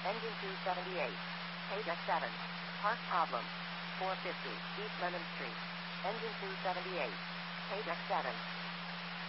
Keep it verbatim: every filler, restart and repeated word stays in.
Engine two seventy-eight. Page seven. Part problem. four fifty East Lemon Street. Engine two seventy-eight. Page seven.